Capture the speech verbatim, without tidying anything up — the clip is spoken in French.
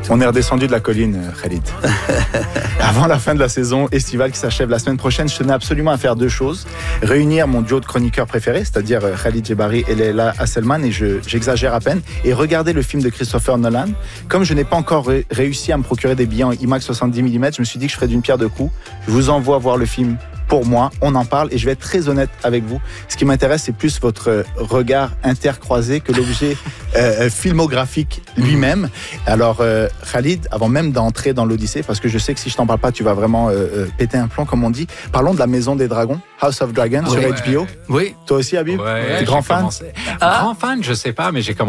On est redescendu de la colline, Khalid. Avant la fin de la saison estivale qui s'achève la semaine prochaine, je tenais absolument à faire deux choses. Réunir mon duo de chroniqueurs préférés, c'est-à-dire Khalid Djebari et Leila Asselman, et je, j'exagère à peine, et regarder le film de Christopher Nolan. Comme je n'ai pas encore ré- réussi à me procurer des billets en IMAX soixante-dix millimètres, je me suis dit que je ferais d'une pierre deux coups. Je vous envoie voir le film pour moi, on en parle, et je vais être très honnête avec vous. Ce qui m'intéresse, c'est plus votre regard intercroisé que l'objet euh, filmographique lui-même. Alors, euh, Khalid, avant même d'entrer dans l'Odyssée, parce que je sais que si je t'en parle pas, tu vas vraiment euh, euh, péter un plomb, comme on dit. Parlons de la Maison des Dragons, House of Dragons, oui, sur ouais. H B O. Oui. Toi aussi, Habib? Ouais, T'es grand fan? commencé... ah. Grand fan, je sais pas, mais j'ai commencé